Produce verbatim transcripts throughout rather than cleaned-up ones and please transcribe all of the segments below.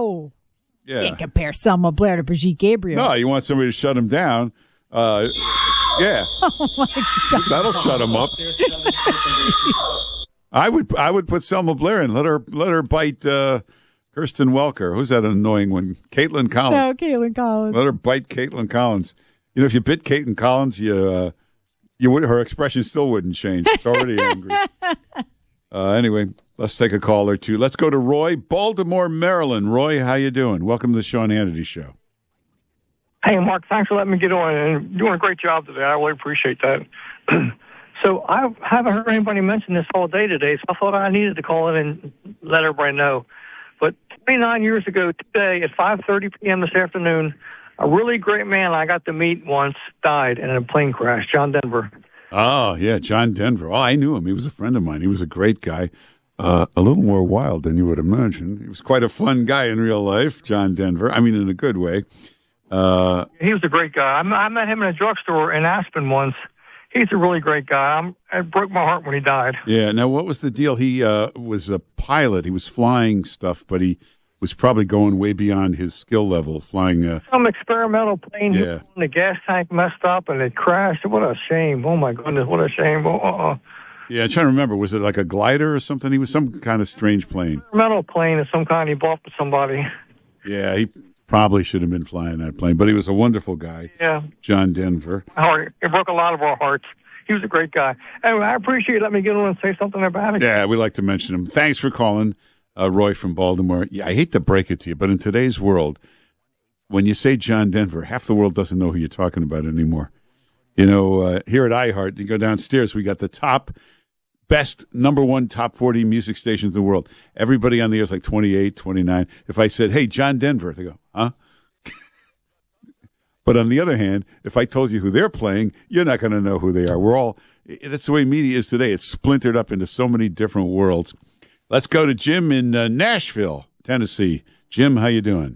No. Yeah. Can't compare Selma Blair to Brigitte Gabriel. No, you want somebody to shut him down. Uh, yeah. Oh, my God. That'll shut him up. I would I would put Selma Blair in. Let her let her bite uh, Kirsten Welker. Who's that annoying one? Caitlin Collins. No, Caitlin Collins. Let her bite Caitlin Collins. You know, if you bit Caitlin Collins, you uh, you would her expression still wouldn't change. It's already angry. Uh, anyway, let's take a call or two. Let's go to Roy, Baltimore, Maryland. Roy, how you doing? Welcome to the Sean Hannity Show. Hey, Mark, thanks for letting me get on. And doing a great job today. I really appreciate that. So I haven't heard anybody mention this all day today, so I thought I needed to call in and let everybody know. But twenty-nine years ago today at five thirty p.m. this afternoon, a really great man I got to meet once died in a plane crash, John Denver. Oh, yeah, John Denver. Oh, I knew him. He was a friend of mine. He was a great guy. Uh, a little more wild than you would imagine. He was quite a fun guy in real life, John Denver. I mean, in a good way. Uh, he was a great guy. I, I met him in a drugstore in Aspen once. He's a really great guy. I'm, it broke my heart when he died. Yeah. Now, what was the deal? He uh, was a pilot. He was flying stuff, but he was probably going way beyond his skill level, flying. Uh, Some experimental plane. Yeah. The gas tank messed up and it crashed. What a shame. Oh, my goodness. What a shame. Oh, uh, yeah, I'm trying to remember. Was it like a glider or something? He was some kind of strange plane. Experimental plane of some kind he bought for somebody. Yeah, he probably should have been flying that plane, but he was a wonderful guy. Yeah. John Denver. Heart. It broke a lot of our hearts. He was a great guy. Anyway, I appreciate you letting me get on and say something about it. Yeah, we like to mention him. Thanks for calling, uh, Roy from Baltimore. Yeah, I hate to break it to you, but in today's world, when you say John Denver, half the world doesn't know who you're talking about anymore. You know, uh, here at iHeart, you go downstairs, we got the top, best, number one top forty music stations in the world. Everybody on the air is like twenty-eight, twenty-nine. If I said, hey, John Denver, they go, huh? But on the other hand, if I told you who they're playing, you're not going to know who they are. We're all, that's the way media is today. It's splintered up into so many different worlds. Let's go to Jim in uh, Nashville, Tennessee. Jim, how you doing?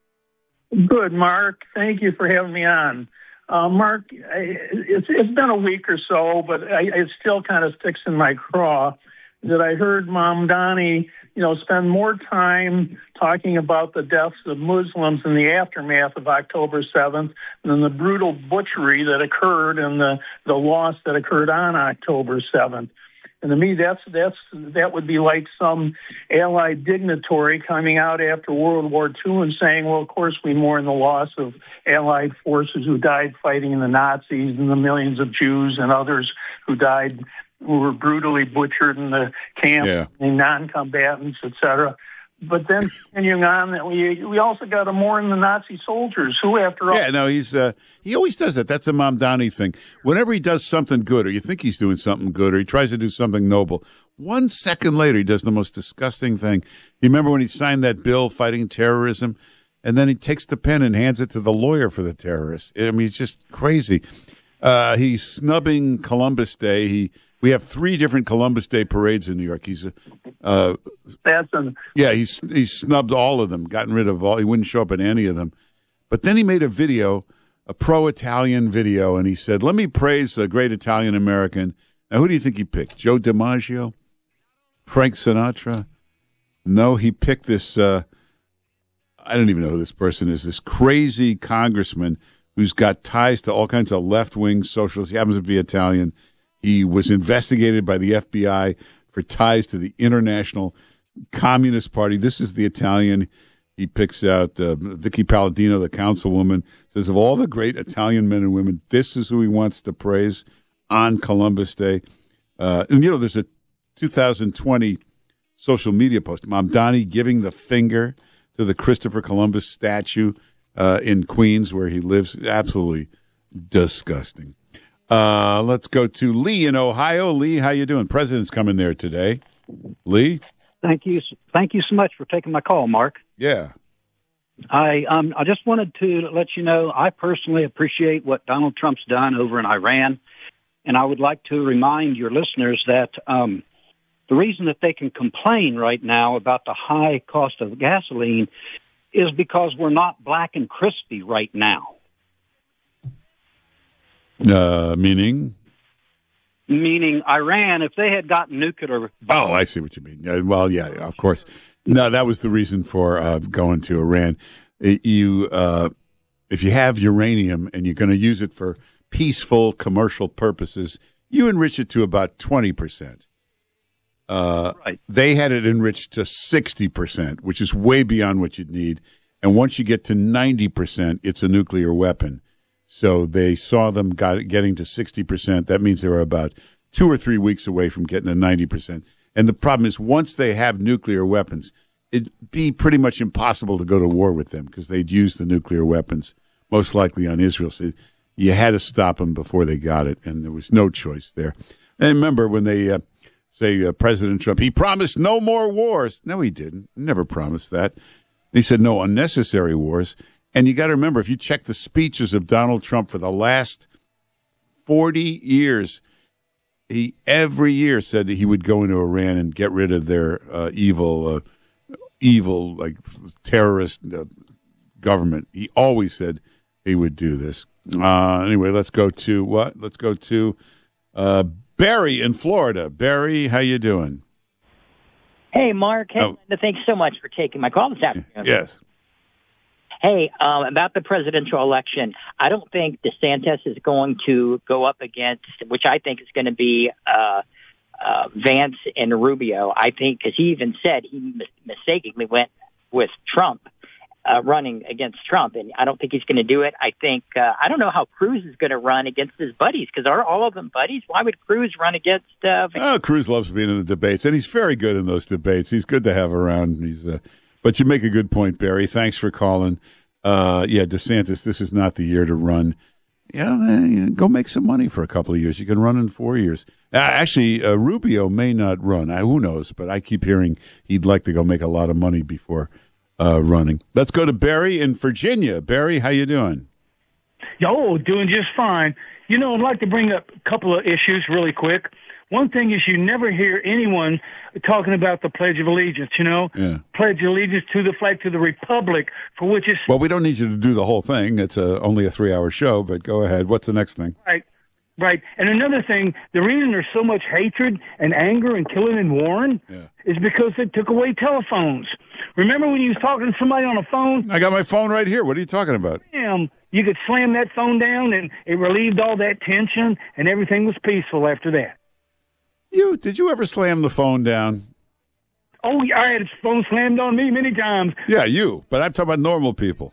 Good, Mark. Thank you for having me on. Uh, Mark, I, it's, it's been a week or so, but I, it still kind of sticks in my craw that I heard Mom Donnie, you know, spend more time talking about the deaths of Muslims in the aftermath of October seventh than the brutal butchery that occurred and the, the loss that occurred on October seventh. And to me, that's that's that would be like some Allied dignitary coming out after World War Two and saying, well, of course, we mourn the loss of Allied forces who died fighting the Nazis and the millions of Jews and others who died, who were brutally butchered in the camp, Yeah. and non-combatants, et cetera. But then continuing on, that we we also got to mourn the Nazi soldiers who, after all, Yeah, no, he's uh, he always does that. That's a Mom Donnie thing. Whenever he does something good, or you think he's doing something good, or he tries to do something noble, one second later he does the most disgusting thing. You remember when he signed that bill fighting terrorism, and then he takes the pen and hands it to the lawyer for the terrorists. I mean, it's just crazy. Uh, he's snubbing Columbus Day. He we have three different Columbus Day parades in New York. He's uh, that's an, yeah, he's he's snubbed all of them, gotten rid of all. He wouldn't show up at any of them. But then he made a video, a pro-Italian video, and he said, "Let me praise a great Italian American." Now, who do you think he picked? Joe DiMaggio? Frank Sinatra? No, he picked this. Uh, I don't even know who this person is. This crazy congressman who's got ties to all kinds of left-wing socialists. He happens to be Italian. He was investigated by the F B I for ties to the International Communist Party. This is the Italian. He picks out uh, Vicky Palladino, the councilwoman, says of all the great Italian men and women, this is who he wants to praise on Columbus Day. Uh, and, you know, there's a two thousand twenty social media post, Mom Donnie giving the finger to the Christopher Columbus statue uh, in Queens where he lives. Absolutely disgusting. Uh, let's go to Lee in Ohio. Lee, how you doing? President's coming there today. Lee? Thank you. Thank you so much for taking my call, Mark. Yeah. I um I just wanted to let you know I personally appreciate what Donald Trump's done over in Iran, and I would like to remind your listeners that um, the reason that they can complain right now about the high cost of gasoline is because we're not black and crispy right now. Uh, meaning? Meaning Iran, if they had gotten nuclear... Oh, I see what you mean. Uh, well, yeah, of course. No, that was the reason for uh, going to Iran. It, you, uh, if you have uranium and you're going to use it for peaceful commercial purposes, you enrich it to about twenty percent. Uh, Right. They had it enriched to sixty percent, which is way beyond what you'd need. And once you get to ninety percent, it's a nuclear weapon. So they saw them got, getting to sixty percent. That means they were about two or three weeks away from getting to ninety percent. And the problem is once they have nuclear weapons, it'd be pretty much impossible to go to war with them because they'd use the nuclear weapons, most likely on Israel. So you had to stop them before they got it, and there was no choice there. And remember when they uh, say uh, President Trump, he promised no more wars. No, he didn't. He never promised that. He said no unnecessary wars. And you got to remember, if you check the speeches of Donald Trump for the last forty years, he every year said that he would go into Iran and get rid of their uh, evil, uh, evil like terrorist uh, government. He always said he would do this. Uh, anyway, let's go to what? Let's go to uh, Barry in Florida. Barry, how you doing? Hey, Mark. Hey, Oh. thanks so much for taking my call this afternoon. Yes. Hey, um, about the presidential election, I don't think DeSantis is going to go up against, which I think is going to be uh, uh, Vance and Rubio. I think, because he even said he mis- mistakenly went with Trump, uh, running against Trump, and I don't think he's going to do it. I think, uh, I don't know how Cruz is going to run against his buddies, because are all of them buddies? Why would Cruz run against uh, Vance? Oh, Cruz loves being in the debates, and he's very good in those debates. He's good to have around. He's, uh, but you make a good point, Barry. Thanks for calling. Uh, yeah, DeSantis, this is not the year to run. Yeah, eh, go make some money for a couple of years. You can run in four years. Uh, actually, uh, Rubio may not run. I, who knows? But I keep hearing he'd like to go make a lot of money before uh, running. Let's go to Barry in Virginia. Barry, how you doing? Yo, doing just fine. You know, I'd like to bring up a couple of issues really quick. One thing is you never hear anyone talking about the Pledge of Allegiance, you know? Yeah. Pledge allegiance to the flag, to the republic, for which is Well, we don't need you to do the whole thing. It's a, only a three-hour show, but go ahead. What's the next thing? right. Right. And another thing, the reason there's so much hatred and anger and killing and warring Yeah. is because they took away telephones. Remember when you was talking to somebody on a phone? I got my phone right here. What are you talking about? Damn, you could slam that phone down and it relieved all that tension and everything was peaceful after that. You did you ever slam the phone down? Oh, I had a phone slammed on me many times. Yeah, you. But I'm talking about normal people.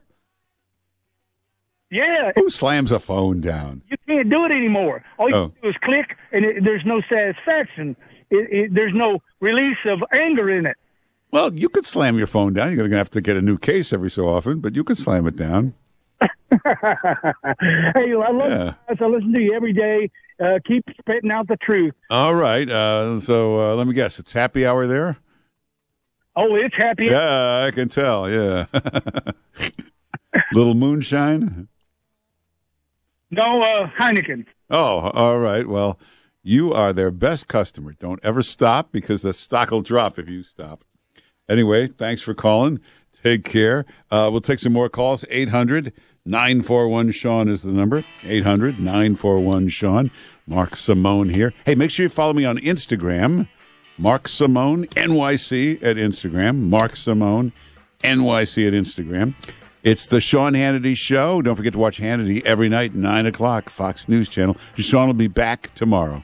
Yeah, Who slams a phone down? you can't do it anymore. All you Oh. do is click, and it, there's no satisfaction. It, it, there's no release of anger in it. Well, you could slam your phone down. You're going to have to get a new case every so often, but you could slam it down. Hey, I love Yeah. you guys. I listen to you every day. Uh, keep spitting out the truth. All right. Uh, so uh, let me guess. It's happy hour there? Oh, it's happy. Yeah, I can tell. Yeah. Little moonshine? No, uh, Heineken. Oh, all right. Well, you are their best customer. Don't ever stop because the stock will drop if you stop. Anyway, thanks for calling. Take care. Uh, we'll take some more calls. eight hundred nine four one Sean is the number. eight hundred nine four one Sean. Mark Simone here. Hey, make sure you follow me on Instagram. Mark Simone, N Y C at Instagram. Mark Simone, N Y C at Instagram. It's the Sean Hannity Show. Don't forget to watch Hannity every night, nine o'clock, Fox News Channel. Sean will be back tomorrow.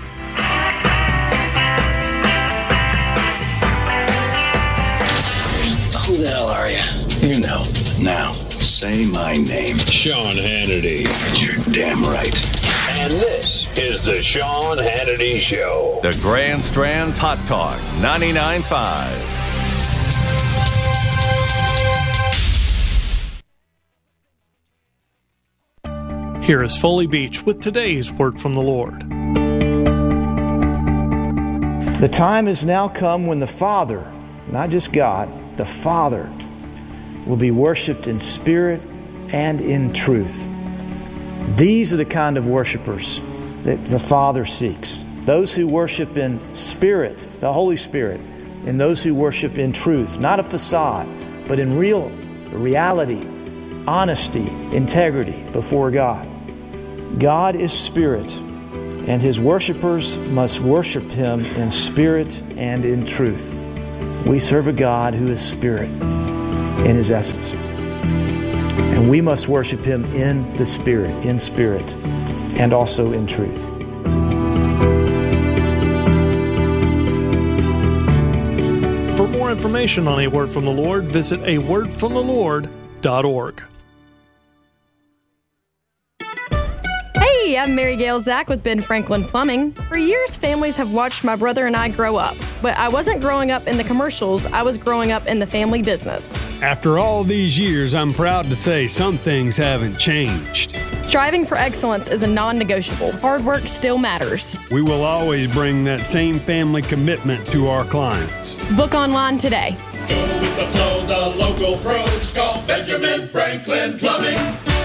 Who the hell are you? You know. Now, say my name. Sean Hannity. You're damn right. And this is the Sean Hannity Show. The Grand Strand's Hot Talk, ninety-nine point five. Here is Foley Beach with today's word from the Lord. The time has now come when the Father, not just God, the Father, will be worshiped in spirit and in truth. These are the kind of worshipers that the Father seeks. Those who worship in spirit, the Holy Spirit, and those who worship in truth, not a facade, but in real reality, honesty, integrity before God. God is spirit, and His worshipers must worship Him in spirit and in truth. We serve a God who is spirit in his essence. And we must worship him in the spirit, in spirit, and also in truth. For more information on A Word from the Lord, visit a word from the lord dot org. Hey, I'm Mary Gail Zach with Ben Franklin Plumbing. For years, families have watched my brother and I grow up. But I wasn't growing up in the commercials, I was growing up in the family business. After all these years, I'm proud to say some things haven't changed. Striving for excellence is a non-negotiable. Hard work still matters. We will always bring that same family commitment to our clients. Book online today. Go with the flow, the local pros. Call Benjamin Franklin Plumbing.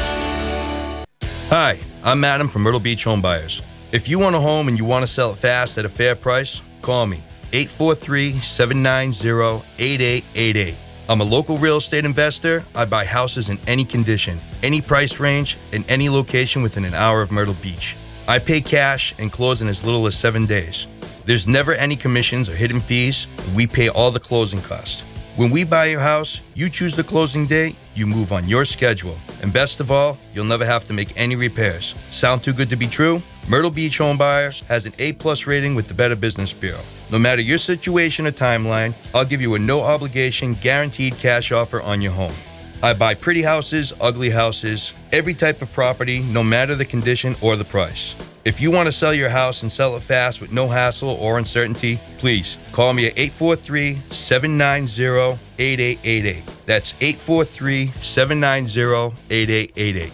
Hi, I'm Adam from Myrtle Beach Home Buyers. If you want a home and you want to sell it fast at a fair price, call me, eight four three, seven nine zero, eight eight eight eight. I'm a local real estate investor. I buy houses in any condition, any price range, in any location within an hour of Myrtle Beach. I pay cash and close in as little as seven days. There's never any commissions or hidden fees. We pay all the closing costs. When we buy your house, you choose the closing date, you move on your schedule. And best of all, you'll never have to make any repairs. Sound too good to be true? Myrtle Beach Home Buyers has an A plus rating with the Better Business Bureau. No matter your situation or timeline, I'll give you a no-obligation, guaranteed cash offer on your home. I buy pretty houses, ugly houses, every type of property, no matter the condition or the price. If you want to sell your house and sell it fast with no hassle or uncertainty, please call me at eight four three, seven nine zero, eight eight eight eight. That's eight four three, seven nine zero, eight eight eight eight.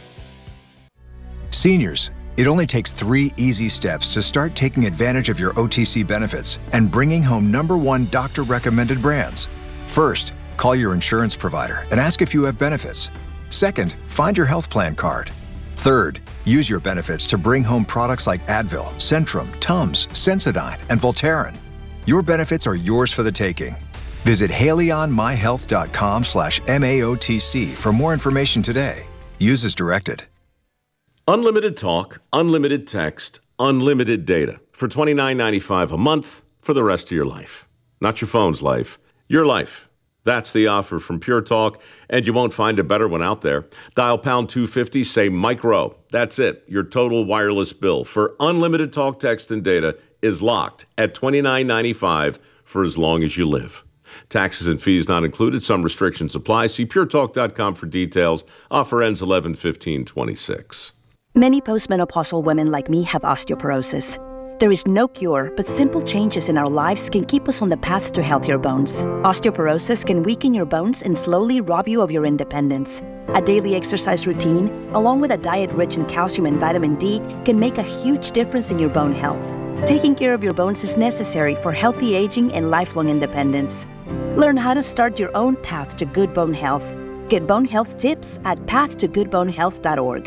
Seniors, it only takes three easy steps to start taking advantage of your O T C benefits and bringing home number one doctor-recommended brands. First, call your insurance provider and ask if you have benefits. Second, find your health plan card. Third, use your benefits to bring home products like Advil, Centrum, Tums, Sensodyne, and Voltaren. Your benefits are yours for the taking. Visit haleyonmyhealth.com slash MAOTC for more information today. Use as directed. Unlimited talk, unlimited text, unlimited data for twenty-nine ninety-five a month for the rest of your life. Not your phone's life, your life. That's the offer from Pure Talk, and you won't find a better one out there. Dial pound two fifty, say Mike Rowe. That's it. Your total wireless bill for unlimited talk, text, and data is locked at twenty-nine ninety-five for as long as you live. Taxes and fees not included. Some restrictions apply. See pure talk dot com for details. Offer ends eleven fifteen twenty-six. Many postmenopausal women like me have osteoporosis. There is no cure, but simple changes in our lives can keep us on the path to healthier bones. Osteoporosis can weaken your bones and slowly rob you of your independence. A daily exercise routine, along with a diet rich in calcium and vitamin D, can make a huge difference in your bone health. Taking care of your bones is necessary for healthy aging and lifelong independence. Learn how to start your own path to good bone health. Get bone health tips at path to good bone health dot org.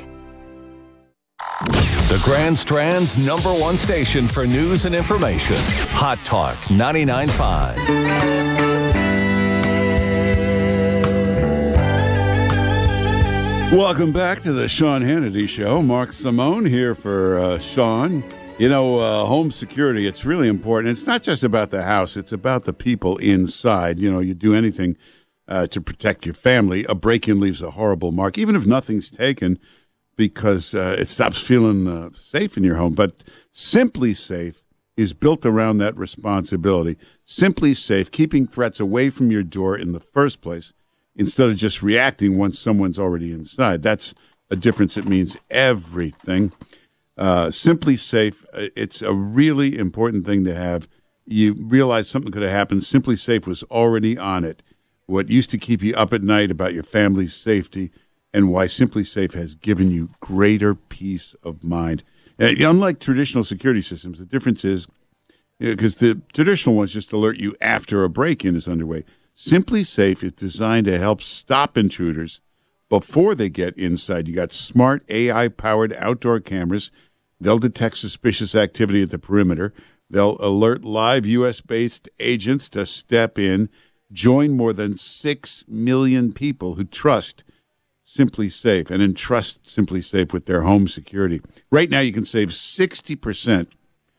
The Grand Strand's number one station for news and information. Hot Talk ninety-nine point five. Welcome back to the Sean Hannity Show. Mark Simone here for uh, Sean. You know, uh, home security, it's really important. It's not just about the house. It's about the people inside. You know, you do anything uh, to protect your family. A break-in leaves a horrible mark, even if nothing's taken, because uh, it stops feeling uh, safe in your home. But Simply Safe is built around that responsibility. Simply Safe, keeping threats away from your door in the first place instead of just reacting once someone's already inside. That's a difference that means everything. Uh, Simply Safe, it's a really important thing to have. You realize something could have happened. Simply Safe was already on it. What used to keep you up at night about your family's safety, and why Simply Safe has given you greater peace of mind. Uh, unlike traditional security systems, the difference is, because you know, the traditional ones just alert you after a break-in is underway. Simply Safe is designed to help stop intruders before they get inside. You got smart A I-powered outdoor cameras. They'll detect suspicious activity at the perimeter. They'll alert live U S-based agents to step in. Join more than six million people who trust Simply Safe and entrust Simply Safe with their home security. Right now, you can save sixty percent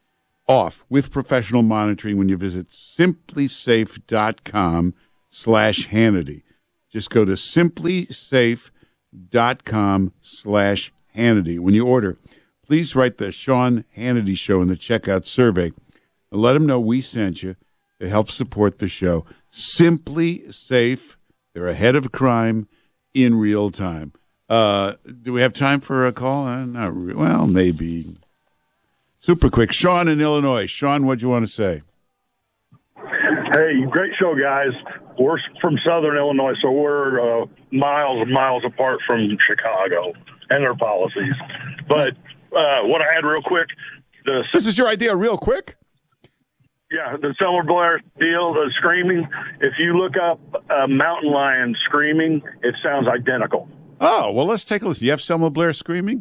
off with professional monitoring when you visit simplysafe.com slash Hannity. Just go to simplysafe.com slash Hannity. When you order, please write the Sean Hannity Show in the checkout survey and let them know we sent you to help support the show. Simply Safe. They're ahead of crime in real time. Uh, do we have time for a call? Uh, not re- well, maybe. Super quick. Sean in Illinois. Sean, what do you want to say? Hey, great show, guys. We're from Southern Illinois, so we're uh, miles and miles apart from Chicago and their policies. But uh, what I had real quick. The, this is your idea real quick? Yeah, the Selma Blair deal, the screaming. If you look up a mountain lion screaming, it sounds identical. Oh, well, let's take a listen. You have Selma Blair screaming?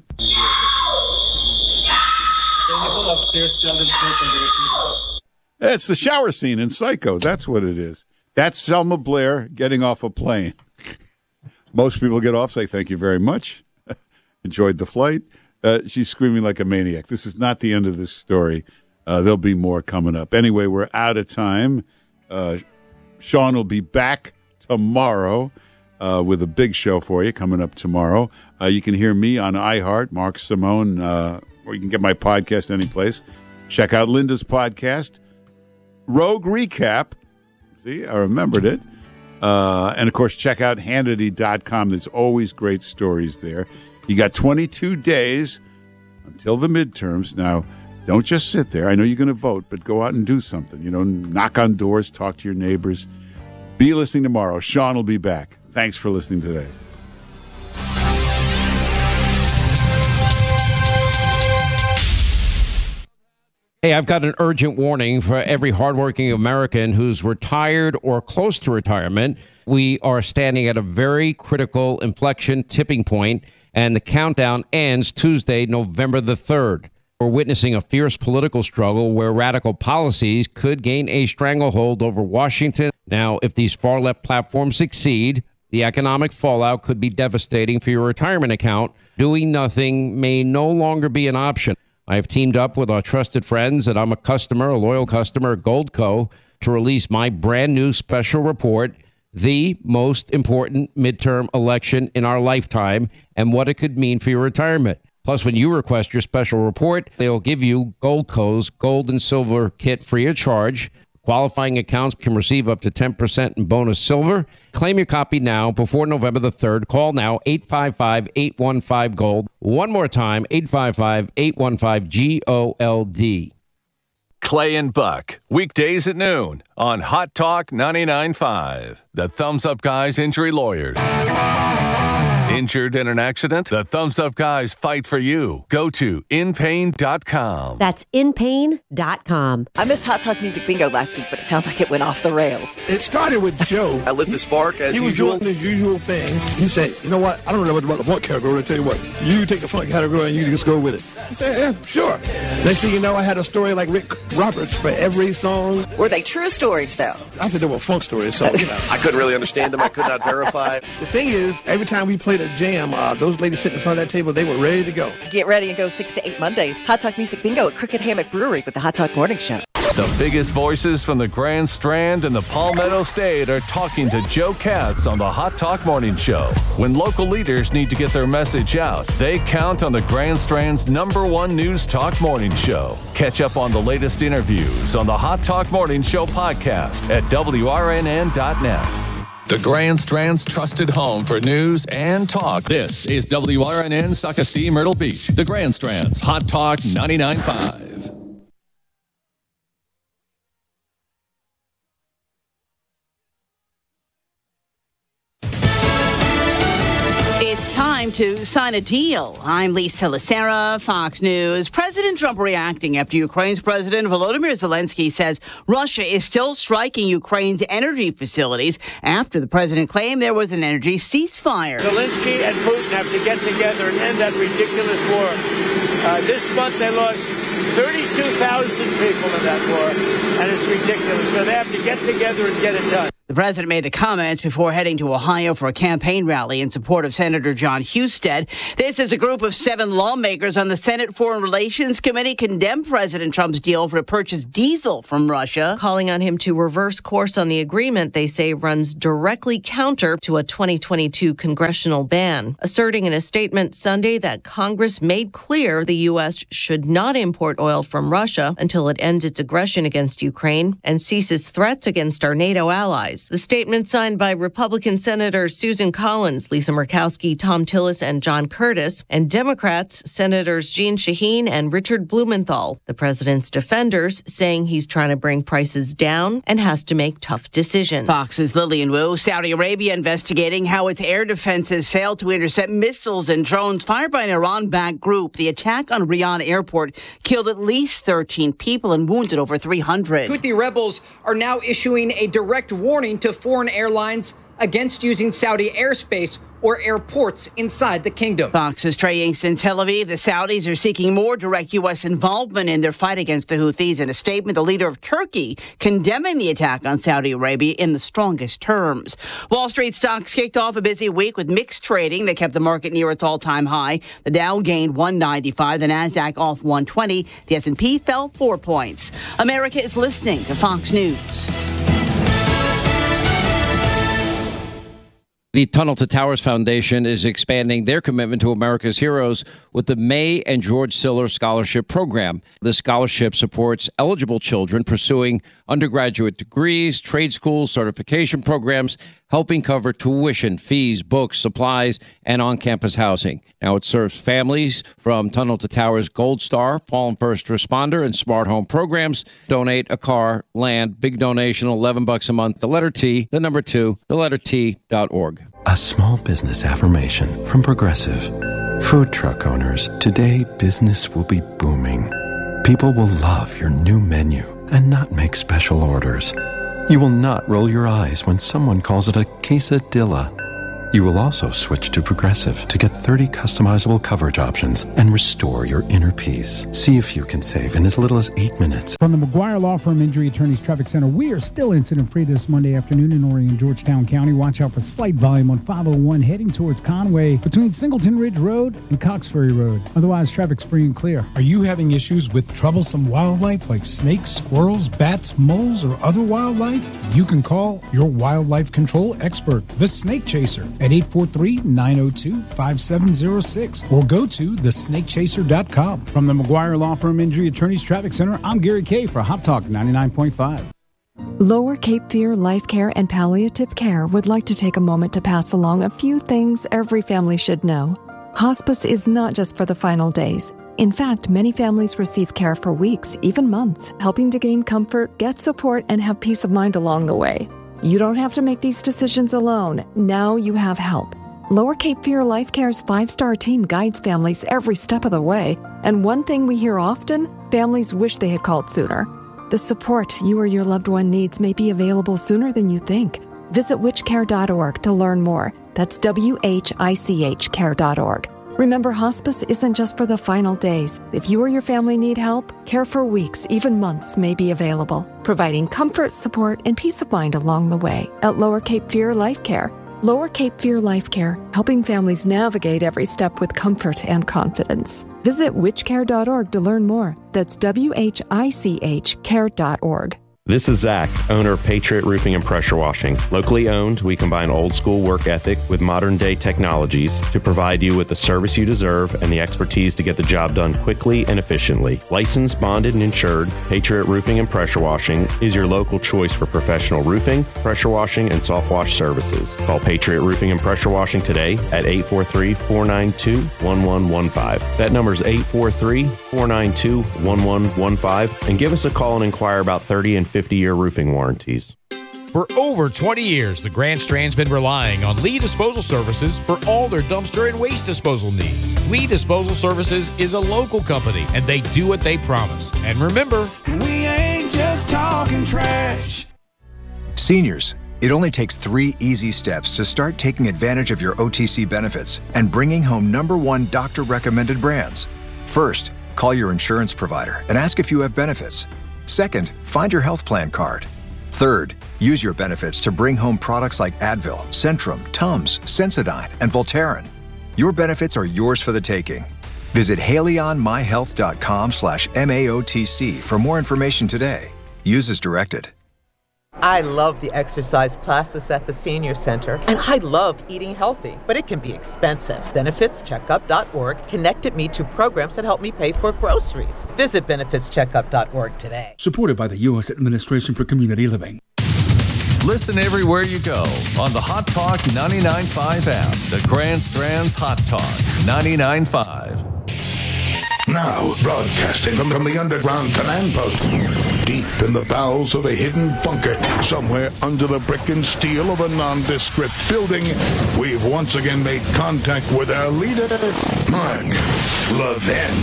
It's the shower scene in Psycho. That's what it is. That's Selma Blair getting off a plane. Most people get off, say thank you very much. Enjoyed the flight. Uh, she's screaming like a maniac. This is not the end of this story. Uh, there'll be more coming up. Anyway, we're out of time. Uh, Sean will be back tomorrow uh, with a big show for you coming up tomorrow. Uh, you can hear me on iHeart, Mark Simone, uh, or you can get my podcast anyplace. Check out Linda's podcast, Rogue Recap. See, I remembered it. Uh, and, of course, check out Hannity dot com. There's always great stories there. You got twenty-two days until the midterms. Now, don't just sit there. I know you're going to vote, but go out and do something. You know, knock on doors, talk to your neighbors. Be listening tomorrow. Sean will be back. Thanks for listening today. Hey, I've got an urgent warning for every hardworking American who's retired or close to retirement. We are standing at a very critical inflection tipping point, and the countdown ends Tuesday, November the third. We're witnessing a fierce political struggle where radical policies could gain a stranglehold over Washington. Now, if these far-left platforms succeed, the economic fallout could be devastating for your retirement account. Doing nothing may no longer be an option. I have teamed up with our trusted friends, and I'm a customer, a loyal customer at Goldco, to release my brand new special report, The Most Important Midterm Election in Our Lifetime, and what it could mean for your retirement. Plus, when you request your special report, they'll give you Goldco's Gold and Silver Kit free of charge. Qualifying accounts can receive up to ten percent in bonus silver. Claim your copy now before November the third. Call now, eight five five, eight one five, GOLD. One more time, eight five five, eight one five, G O L D. Clay and Buck, weekdays at noon on Hot Talk ninety-nine point five. The Thumbs Up Guys Injury Lawyers. Injured in an accident? The Thumbs Up Guys fight for you. Go to in pain dot com. That's in pain dot com. I missed Hot Talk Music Bingo last week, but it sounds like it went off the rails. It started with Joe. I lit the spark as he was usual. doing his usual thing. He said, you know what? I don't know much about the funk category. I tell you what, you take the funk category and you just go with it. I said, yeah, sure. Next thing you know, I had a story like Rick Roberts for every song. Were they true stories, though? I said they were funk stories, so, you know. I couldn't really understand them. I could not verify. The thing is, every time we played a jam, uh, those ladies sitting in front of that table, they were ready to go. Get ready and go six to eight Mondays. Hot Talk Music Bingo at Crooked Hammock Brewery with the Hot Talk Morning Show. The biggest voices from the Grand Strand and the Palmetto State are talking to Joe Katz on the Hot Talk Morning Show. When local leaders need to get their message out, they count on the Grand Strand's number one news talk morning show. Catch up on the latest interviews on the Hot Talk Morning Show podcast at W R N N dot net. The Grand Strand's trusted home for news and talk. This is W R N N Suckastee Myrtle Beach. The Grand Strand's Hot Talk ninety-nine point five. It's time to sign a deal. I'm Lisa Lacera, Fox News. President Trump reacting after Ukraine's President Volodymyr Zelensky says Russia is still striking Ukraine's energy facilities after the president claimed there was an energy ceasefire. Zelensky and Putin have to get together and end that ridiculous war. Uh, this month they lost thirty-two thousand people in that war, and it's ridiculous. So they have to get together and get it done. The president made the comments before heading to Ohio for a campaign rally in support of Senator John Husted. This is a group of seven lawmakers on the Senate Foreign Relations Committee condemned President Trump's deal for to purchase diesel from Russia, calling on him to reverse course on the agreement they say runs directly counter to a twenty twenty-two congressional ban, asserting in a statement Sunday that Congress made clear the U S should not import oil from Russia until it ends its aggression against Ukraine and ceases threats against our NATO allies. The statement, signed by Republican Senators Susan Collins, Lisa Murkowski, Tom Tillis, and John Curtis, and Democrats Senators Jeanne Shaheen and Richard Blumenthal. The president's defenders saying he's trying to bring prices down and has to make tough decisions. Fox's Lillian Wu. Saudi Arabia investigating how its air defenses failed to intercept missiles and drones fired by an Iran-backed group. The attack on Riyadh airport killed at least thirteen people and wounded over three hundred. Houthi rebels are now issuing a direct warning to foreign airlines against using Saudi airspace or airports inside the kingdom. Fox's Trey Yanks in Tel Aviv. The Saudis are seeking more direct U S involvement in their fight against the Houthis. In a statement, the leader of Turkey condemning the attack on Saudi Arabia in the strongest terms. Wall Street stocks kicked off a busy week with mixed trading that kept the market near its all-time high. The Dow gained one ninety-five, the Nasdaq off one twenty. The S and P fell four points. America is listening to Fox News. The Tunnel to Towers Foundation is expanding their commitment to America's heroes with the May and George Siller Scholarship Program. The scholarship supports eligible children pursuing undergraduate degrees, trade schools, certification programs, helping cover tuition, fees, books, supplies, and on-campus housing. Now it serves families from Tunnel to Towers Gold Star, Fallen First Responder, and Smart Home programs. Donate a car, land, big donation, eleven bucks a month. The letter T, the number two, the letter T dot org. A small business affirmation from Progressive. Food truck owners, today business will be booming. People will love your new menu and not make special orders. You will not roll your eyes when someone calls it a quesadilla. You will also switch to Progressive to get thirty customizable coverage options and restore your inner peace. See if you can save in as little as eight minutes. From the McGuire Law Firm Injury Attorneys Traffic Center, we are still incident-free this Monday afternoon in Orion and Georgetown County. Watch out for slight volume on five oh one heading towards Conway between Singleton Ridge Road and Cox Ferry Road. Otherwise, traffic's free and clear. Are you having issues with troublesome wildlife like snakes, squirrels, bats, moles, or other wildlife? You can call your wildlife control expert, the Snake Chaser, at eight four three, nine oh two, five seven oh six or go to the snake chaser dot com. From the McGuire Law Firm Injury Attorneys Traffic Center, I'm Gary Kay for Hot Talk ninety-nine point five. Lower Cape Fear Life Care and Palliative Care would like to take a moment to pass along a few things every family should know. Hospice is not just for the final days. In fact, many families receive care for weeks, even months, helping to gain comfort, get support, and have peace of mind along the way. You don't have to make these decisions alone. Now you have help. Lower Cape Fear Life Care's five-star team guides families every step of the way. And one thing we hear often, families wish they had called sooner. The support you or your loved one needs may be available sooner than you think. Visit witch care dot org to learn more. That's W H I C H care dot org. Remember, hospice isn't just for the final days. If you or your family need help, care for weeks, even months may be available, providing comfort, support, and peace of mind along the way at Lower Cape Fear Life Care. Lower Cape Fear Life Care, helping families navigate every step with comfort and confidence. Visit witch care dot org to learn more. That's W H I C H care dot org. This is Zach, owner of Patriot Roofing and Pressure Washing. Locally owned, we combine old school work ethic with modern day technologies to provide you with the service you deserve and the expertise to get the job done quickly and efficiently. Licensed, bonded, and insured, Patriot Roofing and Pressure Washing is your local choice for professional roofing, pressure washing, and soft wash services. Call Patriot Roofing and Pressure Washing today at eight four three, four nine two, one one one five. That number is eight four three, four nine two, one one one five, and give us a call and inquire about thirty and fifty-year roofing warranties. For over twenty years, the Grand Strand's been relying on Lee Disposal Services for all their dumpster and waste disposal needs. Lee Disposal Services is a local company, and they do what they promise. And remember, we ain't just talking trash. Seniors, it only takes three easy steps to start taking advantage of your O T C benefits and bringing home number one doctor-recommended brands. First, call your insurance provider and ask if you have benefits. Second, find your health plan card. Third, Use your benefits to bring home products like Advil, Centrum, Tums, Sensodyne, and Voltaren. Your benefits are yours for the taking. Visit haleyonmyhealth.com slash MAOTC for more information today. Use as directed. I love the exercise classes at the Senior Center, and I love eating healthy, but it can be expensive. benefits checkup dot org connected me to programs that help me pay for groceries. Visit benefits checkup dot org today. Supported by the U S Administration for Community Living. Listen everywhere you go on the Hot Talk ninety-nine point five app. The Grand Strand's Hot Talk ninety-nine point five. Now, broadcasting from, from the underground command post, deep in the bowels of a hidden bunker, somewhere under the brick and steel of a nondescript building, we've once again made contact with our leader, Mark Levin.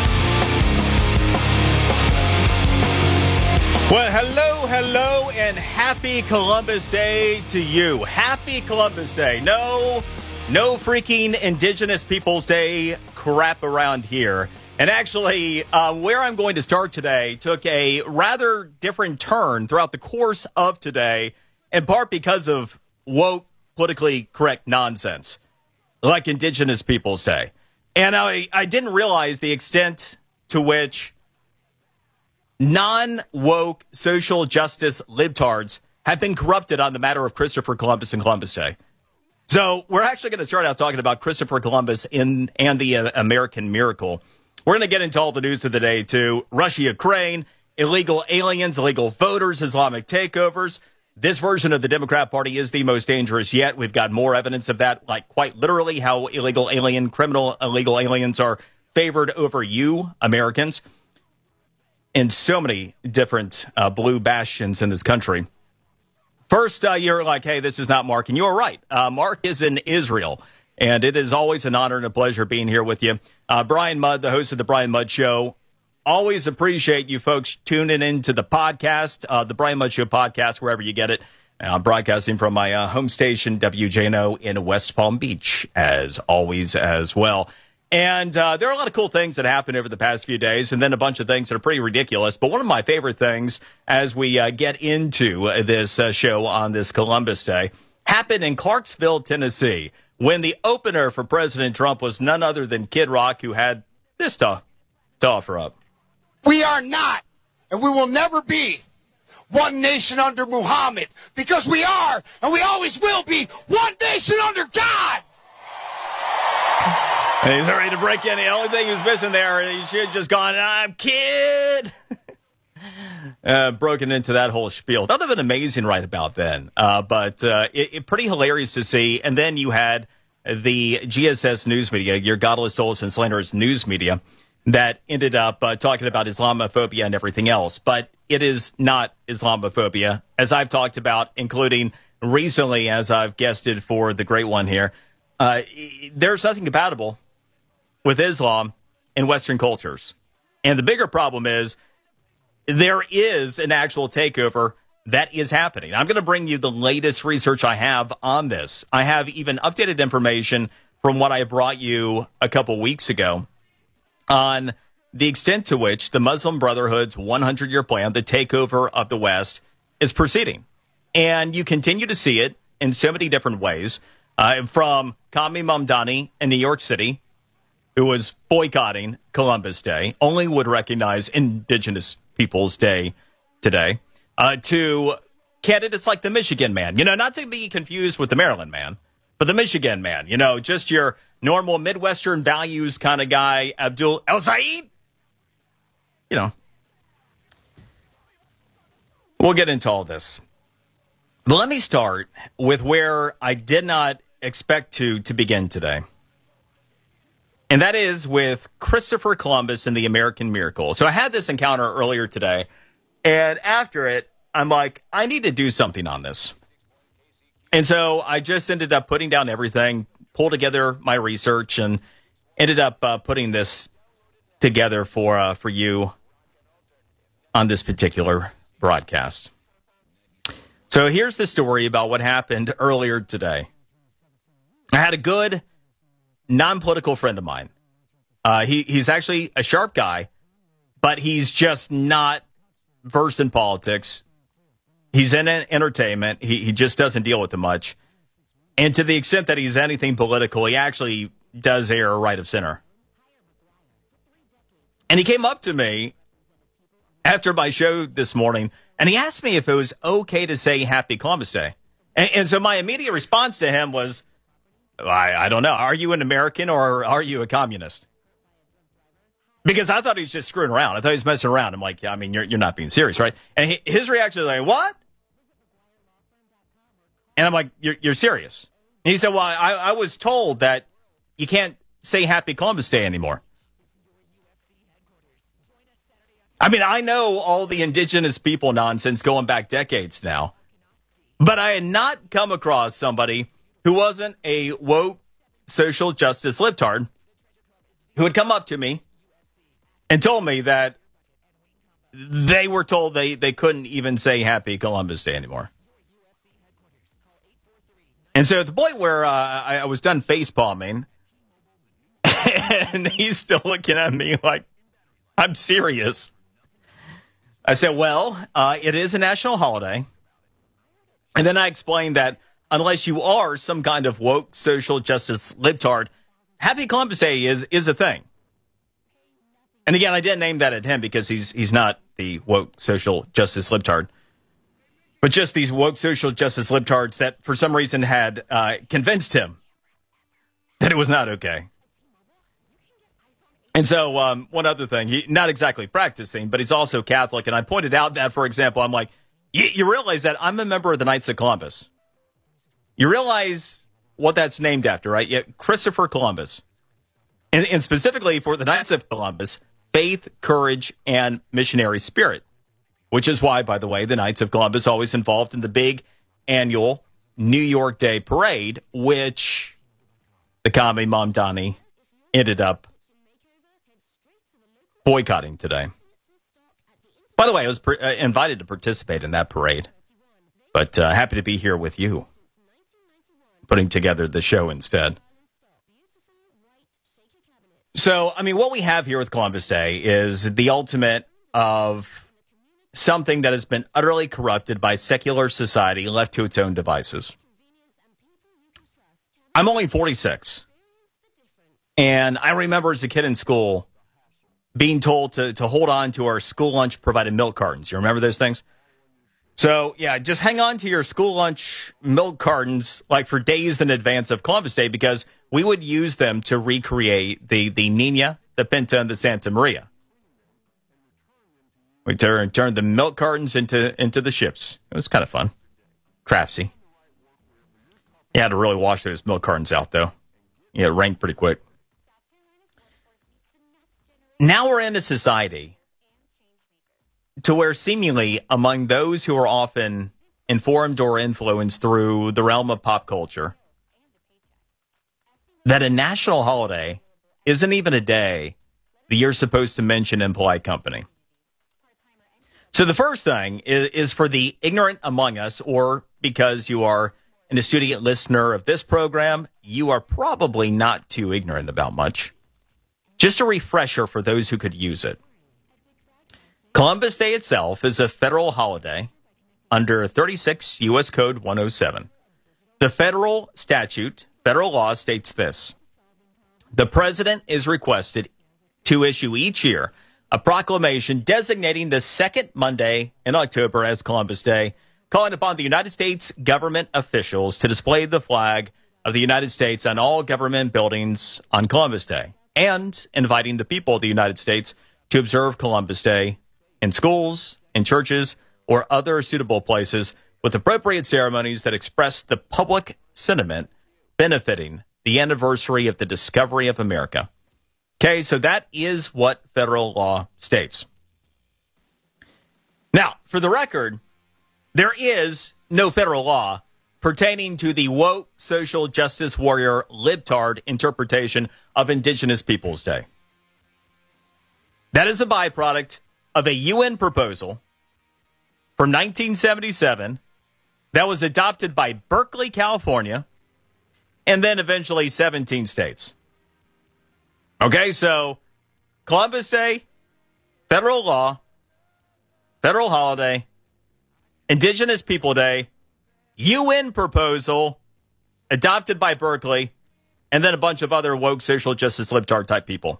Well, hello, hello, and happy Columbus Day to you. Happy Columbus Day. No, no freaking Indigenous Peoples Day crap around here. And actually, uh, where I'm going to start today took a rather different turn throughout the course of today, in part because of woke, politically correct nonsense, like Indigenous Peoples Day. And I, I didn't realize the extent to which non-woke social justice libtards have been corrupted on the matter of Christopher Columbus and Columbus Day. So we're actually going to start out talking about Christopher Columbus in, and the uh, American miracle. We're going to get into all the news of the day, too. Russia, Ukraine, illegal aliens, illegal voters, Islamic takeovers. This version of the Democrat Party is the most dangerous yet. We've got more evidence of that, like quite literally how illegal alien, criminal illegal aliens are favored over you, Americans, in so many different uh, blue bastions in this country. First, uh, you're like, hey, this is not Mark. And you're right. Uh, Mark is in Israel. And it is always an honor and a pleasure being here with you. Uh, Brian Mudd, the host of The Brian Mudd Show. Always appreciate you folks tuning into the podcast, uh, The Brian Mudd Show podcast, wherever you get it. I'm broadcasting from my uh, home station, W J N O, in West Palm Beach, as always, as well. And uh, there are a lot of cool things that happened over the past few days, and then a bunch of things that are pretty ridiculous. But one of my favorite things as we uh, get into this uh, show on this Columbus Day happened in Clarksville, Tennessee, when the opener for President Trump was none other than Kid Rock, who had this to, to offer up. We are not, and we will never be, one nation under Muhammad, because we are, and we always will be, one nation under God. And he's ready to break in. The only thing he was missing there, he should have just gone, I'm Kid. Uh, broken into that whole spiel. That would have been amazing right about then. Uh, but uh, it, it pretty hilarious to see. And then you had the G S S news media, your godless, soulless, and slanderous news media, that ended up uh, talking about Islamophobia and everything else. But it is not Islamophobia, as I've talked about, including recently, as I've guested for the great one here. Uh, there's nothing compatible with Islam in Western cultures. And the bigger problem is, there is an actual takeover that is happening. I'm going to bring you the latest research I have on this. I have even updated information from what I brought you a couple weeks ago on the extent to which the Muslim Brotherhood's hundred-year plan, the takeover of the West, is proceeding. And you continue to see it in so many different ways, uh, from Kami Mamdani in New York City, who was boycotting Columbus Day, only would recognize Indigenous Peoples Day today, uh, to candidates like the Michigan man, you know, not to be confused with the Maryland man, but the Michigan man, you know, just your normal Midwestern values kind of guy, Abdul El-Sayed. You know, we'll get into all this. But let me start with where I did not expect to, to begin today. And that is with Christopher Columbus and the American miracle. So I had this encounter earlier today, and after it, I'm like, I need to do something on this. And so I just ended up putting down everything, pulled together my research, and ended up uh, putting this together for uh, for you on this particular broadcast. So here's the story about what happened earlier today. I had a good non-political friend of mine. Uh, he he's actually a sharp guy, but he's just not versed in politics. He's in entertainment. He, he just doesn't deal with it much. And to the extent that he's anything political, he actually does err right of center. And he came up to me after my show this morning, and he asked me if it was okay to say Happy Columbus Day. And, and so my immediate response to him was, I, I don't know. Are you an American or are you a communist? Because I thought he was just screwing around. I thought he was messing around. I'm like, yeah, I mean, you're you're not being serious, right? And he, his reaction was like, what? And I'm like, you're, you're serious? And he said, well, I, I was told that you can't say Happy Columbus Day anymore. I mean, I know all the indigenous people nonsense going back decades now, but I had not come across somebody who wasn't a woke social justice libtard who had come up to me and told me that they were told they, they couldn't even say Happy Columbus Day anymore. And so at the point where uh, I, I was done face palming, and he's still looking at me like, I'm serious. I said, well, uh, it is a national holiday. And then I explained that unless you are some kind of woke social justice libtard, Happy Columbus Day is, is a thing. And again, I didn't name that at him because he's he's not the woke social justice libtard. But just these woke social justice libtards that for some reason had uh, convinced him that it was not okay. And so um, one other thing, he, not exactly practicing, but he's also Catholic. And I pointed out that, for example, I'm like, you realize that I'm a member of the Knights of Columbus. You realize what that's named after, right? Yeah, Christopher Columbus. And, and specifically for the Knights of Columbus, faith, courage, and missionary spirit. Which is why, by the way, the Knights of Columbus always involved in the big annual New York Day Parade, which the commie Mamdani ended up boycotting today. By the way, I was pre- uh, invited to participate in that parade, but uh, happy to be here with you, putting together the show instead. So, I mean, what we have here with Columbus Day is the ultimate of something that has been utterly corrupted by secular society, left to its own devices. I'm only forty-six, and I remember as a kid in school being told to, to hold on to our school lunch provided milk cartons. You remember those things? So, yeah, just hang on to your school lunch milk cartons like for days in advance of Columbus Day, because we would use them to recreate the, the Nina, the Pinta, and the Santa Maria. We turned turn the milk cartons into, into the ships. It was kind of fun. Craftsy. You had to really wash those milk cartons out, though. Yeah, it rained pretty quick. Now we're in a society to where seemingly among those who are often informed or influenced through the realm of pop culture, that a national holiday isn't even a day that you're supposed to mention in polite company. So the first thing is, is for the ignorant among us, or because you are an astute listener of this program, you are probably not too ignorant about much. Just a refresher for those who could use it. Columbus Day itself is a federal holiday under thirty-six U S Code one oh seven. The federal statute, federal law states this: the president is requested to issue each year a proclamation designating the second Monday in October as Columbus Day, calling upon the United States government officials to display the flag of the United States on all government buildings on Columbus Day, and inviting the people of the United States to observe Columbus Day in schools, in churches, or other suitable places with appropriate ceremonies that express the public sentiment benefiting the anniversary of the discovery of America. Okay, so that is what federal law states. Now, for the record, there is no federal law pertaining to the woke social justice warrior libtard interpretation of Indigenous Peoples Day. That is a byproduct of a U N proposal from nineteen seventy-seven that was adopted by Berkeley, California, and then eventually seventeen states. Okay, so Columbus Day, federal law, federal holiday, Indigenous People Day, U N proposal, adopted by Berkeley, and then a bunch of other woke social justice libtard type people.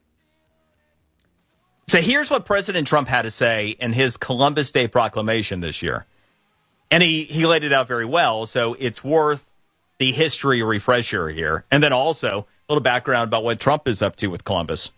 So here's what President Trump had to say in his Columbus Day proclamation this year. And he, he laid it out very well, so it's worth the history refresher here. And then also a little background about what Trump is up to with Columbus.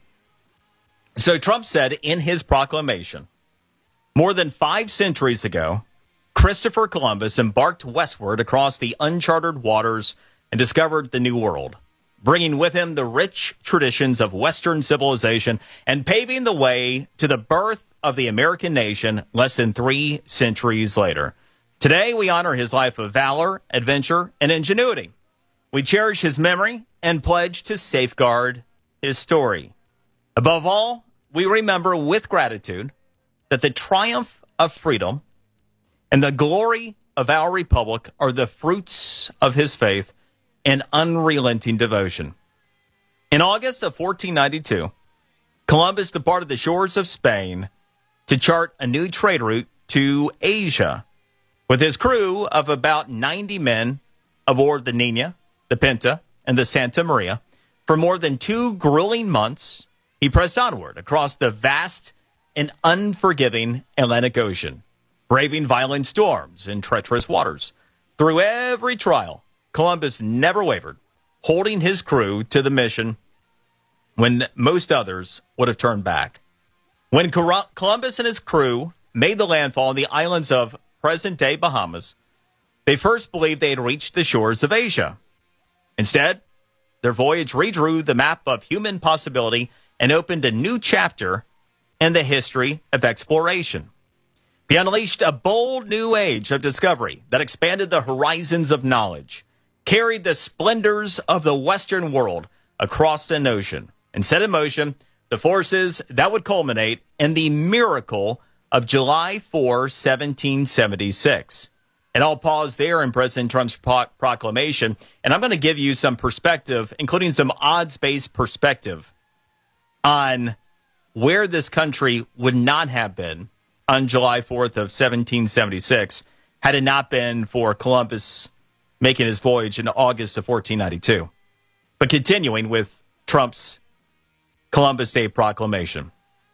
So Trump said in his proclamation, more than five centuries ago, Christopher Columbus embarked westward across the uncharted waters and discovered the New World, bringing with him the rich traditions of Western civilization and paving the way to the birth of the American nation less than three centuries later. Today, we honor his life of valor, adventure, and ingenuity. We cherish his memory and pledge to safeguard his story. Above all, we remember with gratitude that the triumph of freedom and the glory of our republic are the fruits of his faith and unrelenting devotion. In August of fourteen ninety-two, Columbus departed the shores of Spain to chart a new trade route to Asia. With his crew of about ninety men aboard the Nina, the Pinta, and the Santa Maria, for more than two grueling months, he pressed onward across the vast and unforgiving Atlantic Ocean, braving violent storms and treacherous waters. Through every trial, Columbus never wavered, holding his crew to the mission when most others would have turned back. When Columbus and his crew made the landfall on the islands of present-day Bahamas, they first believed they had reached the shores of Asia. Instead, their voyage redrew the map of human possibility and opened a new chapter in the history of exploration. They unleashed a bold new age of discovery that expanded the horizons of knowledge, carried the splendors of the Western world across an ocean, and set in motion the forces that would culminate in the miracle of July fourth, seventeen seventy-six. And I'll pause there in President Trump's pro- proclamation, and I'm going to give you some perspective, including some odds-based perspective on where this country would not have been on July fourth of seventeen seventy-six had it not been for Columbus making his voyage in August of fourteen ninety-two. But continuing with Trump's Columbus Day proclamation.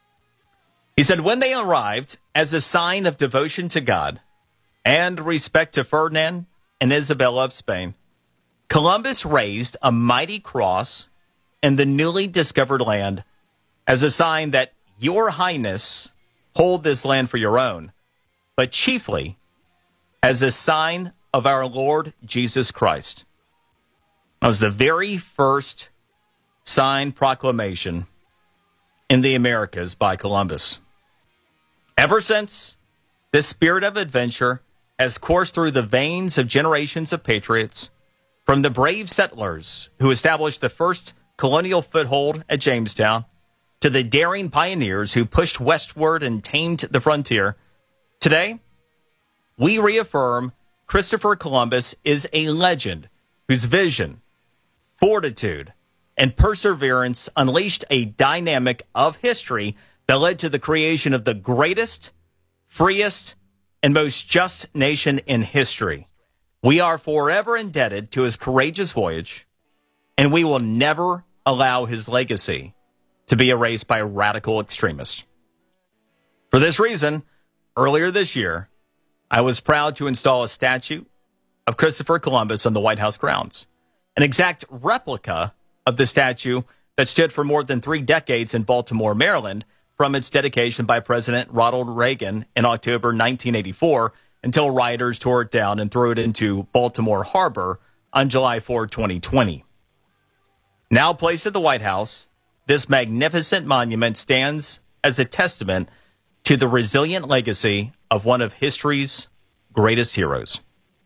He said, when they arrived, as a sign of devotion to God and respect to Ferdinand and Isabella of Spain, Columbus raised a mighty cross in the newly discovered land as a sign that your highness hold this land for your own, but chiefly as a sign of our Lord Jesus Christ. That was the very first signed proclamation in the Americas by Columbus. Ever since, this spirit of adventure has coursed through the veins of generations of patriots, from the brave settlers who established the first colonial foothold at Jamestown, to the daring pioneers who pushed westward and tamed the frontier. Today, we reaffirm Christopher Columbus is a legend whose vision, fortitude, and perseverance unleashed a dynamic of history that led to the creation of the greatest, freest, and most just nation in history. We are forever indebted to his courageous voyage, and we will never allow his legacy to be erased by radical extremists. For this reason, earlier this year, I was proud to install a statue of Christopher Columbus on the White House grounds, an exact replica of the statue that stood for more than three decades in Baltimore, Maryland, from its dedication by President Ronald Reagan in October nineteen eighty-four until rioters tore it down and threw it into Baltimore Harbor on July fourth, twenty twenty. Now placed at the White House, this magnificent monument stands as a testament to the resilient legacy of one of history's greatest heroes.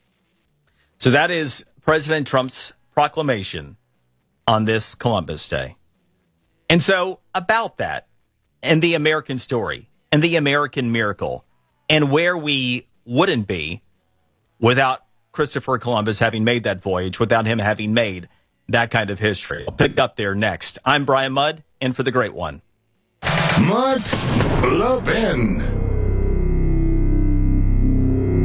So that is President Trump's proclamation on this Columbus Day. And so about that, and the American story, and the American miracle, and where we wouldn't be without Christopher Columbus having made that voyage, without him having made that kind of history. I'll pick up there next. I'm Brian Mudd, in for the Great One. Mark Levin.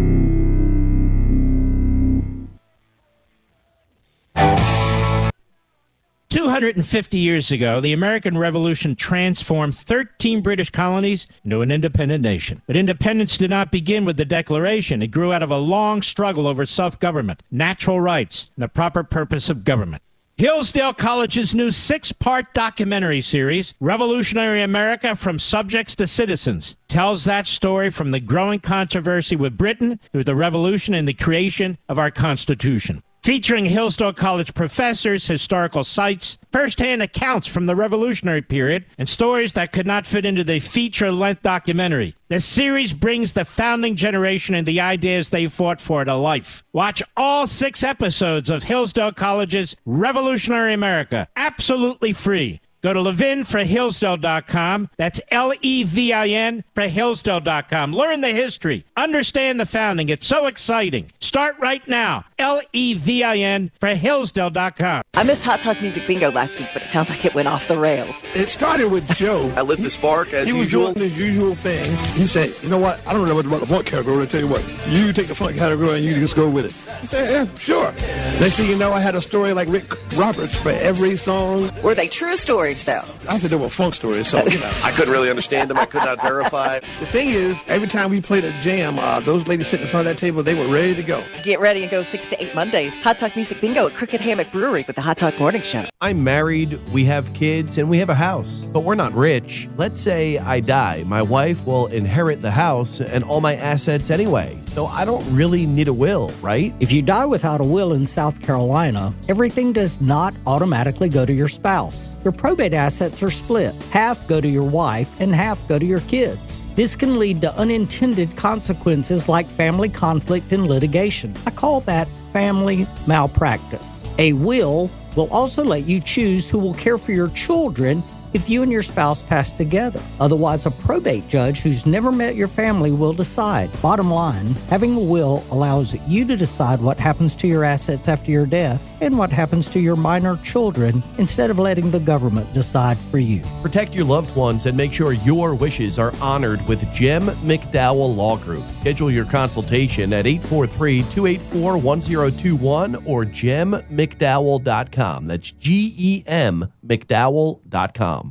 two hundred fifty years ago, the American Revolution transformed thirteen British colonies into an independent nation. But independence did not begin with the Declaration. It grew out of a long struggle over self-government, natural rights, and the proper purpose of government. Hillsdale College's new six-part documentary series, Revolutionary America from Subjects to Citizens, tells that story from the growing controversy with Britain through the Revolution and the creation of our Constitution. Featuring Hillsdale College professors, historical sites, first-hand accounts from the Revolutionary period, and stories that could not fit into the feature-length documentary. The series brings the founding generation and the ideas they fought for to life. Watch all six episodes of Hillsdale College's Revolutionary America, absolutely free. Go to levin for hillsdale dot com. That's L E V I N for hillsdale dot com. Learn the history. Understand the founding. It's so exciting. Start right now. L E V I N for hillsdale dot com. I missed Hot Talk Music Bingo last week, but it sounds like it went off the rails. It started with Joe. I lit the spark as he usual. was doing his usual thing. He said, you know what? I don't know what about the funk category. I tell you what, you take the funk category and you just go with it. I said, yeah, sure. Next thing you know, I had a story like Rick Roberts for every song. Were they true stories, though? I said they were funk stories, so, you know. I couldn't really understand them. I could not verify. The thing is, every time we played a jam, uh, those ladies sitting in front of that table, they were ready to go. Get ready and go six to eight Mondays. Hot Talk Music Bingo at Crooked Hammock Brewery with the Hot Talk Morning Show. I'm married, we have kids, and we have a house, but we're not rich. Let's say I die. My wife will inherit the house and all my assets anyway, so I don't really need a will, right? If you die without a will in South Carolina, everything does not automatically go to your spouse. Your probate assets are split. Half go to your wife and half go to your kids. This can lead to unintended consequences like family conflict and litigation. I call that family malpractice. A will will also let you choose who will care for your children if you and your spouse pass together. Otherwise, a probate judge who's never met your family will decide. Bottom line, having a will allows you to decide what happens to your assets after your death and what happens to your minor children instead of letting the government decide for you. Protect your loved ones and make sure your wishes are honored with Jem McDowell Law Group. Schedule your consultation at eight four three, two eight four, one zero two one or gem mcdowell dot com. That's G E M McDowell dot com.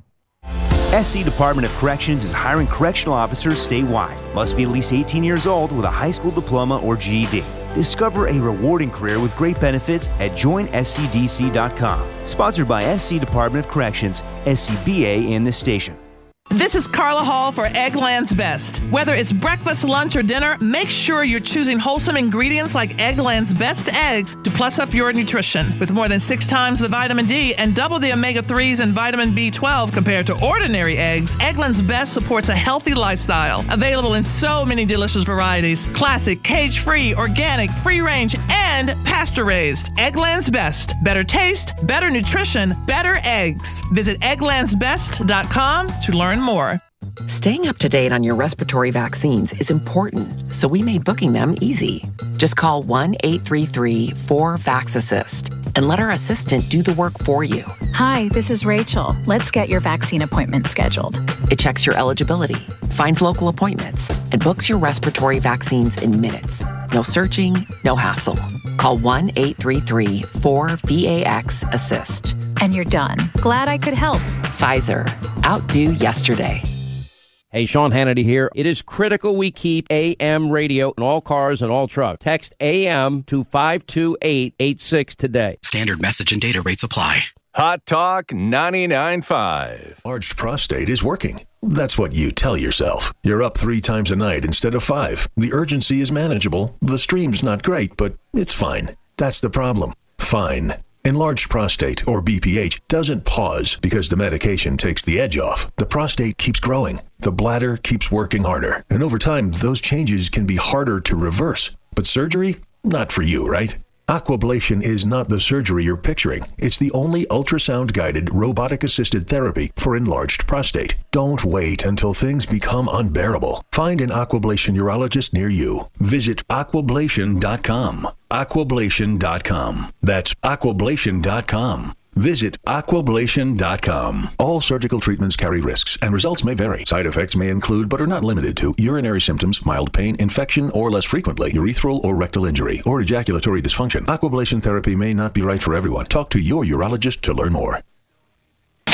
S C Department of Corrections is hiring correctional officers statewide. Must be at least eighteen years old with a high school diploma or G E D. Discover a rewarding career with great benefits at join S C D C dot com. Sponsored by S C Department of Corrections, S C B A, and this station. This is Carla Hall for Eggland's Best. Whether it's breakfast, lunch, or dinner, make sure you're choosing wholesome ingredients like Eggland's Best eggs to plus up your nutrition. With more than six times the vitamin D and double the omega threes and vitamin B twelve compared to ordinary eggs, Eggland's Best supports a healthy lifestyle. Available in so many delicious varieties: classic, cage-free, organic, free-range, and pasture-raised. Eggland's Best. Better taste, better nutrition, better eggs. Visit egglands best dot com to learn more. Staying up to date on your respiratory vaccines is important, so we made booking them easy. Just call one eight three three, four, vax assist and let our assistant do the work for you. Hi, this is Rachel. Let's get your vaccine appointment scheduled. It checks your eligibility, finds local appointments, and books your respiratory vaccines in minutes. No searching, no hassle. Call one eight three three, four, vax assist. And you're done. Glad I could help. Pfizer. Outdo yesterday. Hey, Sean Hannity here. It is critical we keep A M radio in all cars and all trucks. Text A M to five two eight eight six today. Standard message and data rates apply. Hot Talk ninety-nine point five. Enlarged prostate is working. That's what you tell yourself. You're up three times a night instead of five. The urgency is manageable. The stream's not great, but it's fine. That's the problem. Fine. Enlarged prostate, or B P H, doesn't pause because the medication takes the edge off. The prostate keeps growing. The bladder keeps working harder. And over time, those changes can be harder to reverse. But surgery? Not for you, right? Aquablation is not the surgery you're picturing. It's the only ultrasound-guided, robotic-assisted therapy for enlarged prostate. Don't wait until things become unbearable. Find an Aquablation urologist near you. Visit aquablation dot com. aquablation dot com. That's aquablation dot com. Visit aquablation dot com. All surgical treatments carry risks, and results may vary. Side effects may include, but are not limited to, urinary symptoms, mild pain, infection, or less frequently, urethral or rectal injury, or ejaculatory dysfunction. Aquablation therapy may not be right for everyone. Talk to your urologist to learn more.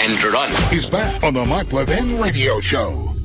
and run. Is back on the Mike Levin Radio Show.